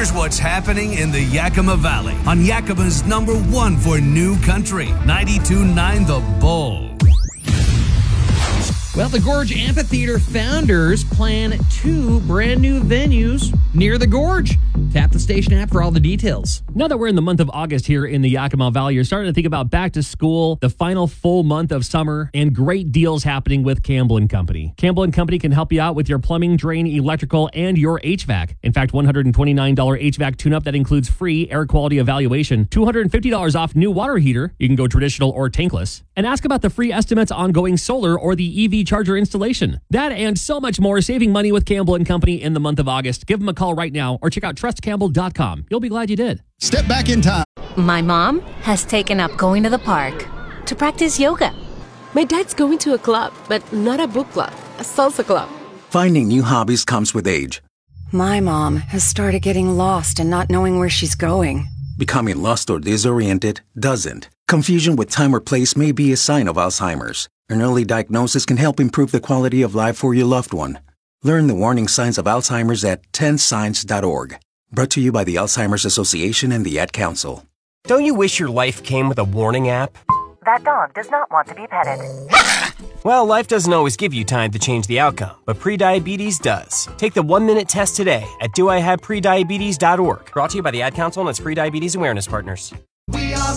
Here's what's happening in the Yakima Valley on Yakima's #1 for new country, 92.9 The Bull. Well, the Gorge Amphitheater founders plan 2 brand new venues near the Gorge. Tap the station app for all the details. Now that we're in the month of August here in the Yakima Valley, you're starting to think about back to school, the final full month of summer, and great deals happening with Campbell & Company. Campbell & Company can help you out with your plumbing, drain, electrical, and your HVAC. In fact, $129 HVAC tune-up that includes free air quality evaluation, $250 off new water heater. You can go traditional or tankless. And ask about the free estimates on going solar or the EV charger installation. That and so much more, saving money with Campbell & Company in the month of August. Give them a call right now or check out trustcampbell.com. You'll be glad you did. Step back in time. My mom has taken up going to the park to practice yoga. My dad's going to a club, but not a book club, a salsa club. Finding new hobbies comes with age. My mom has started getting lost and not knowing where she's going. Becoming lost or disoriented doesn't. Confusion with time or place may be a sign of Alzheimer's. An early diagnosis can help improve the quality of life for your loved one. Learn the warning signs of Alzheimer's at 10signs.org. Brought to you by the Alzheimer's Association and the Ad Council. Don't you wish your life came with a warning app? That dog does not want to be petted. Well, life doesn't always give you time to change the outcome, but prediabetes does. Take the 1-minute test today at doihaveprediabetes.org. Brought to you by the Ad Council and its Prediabetes Awareness Partners.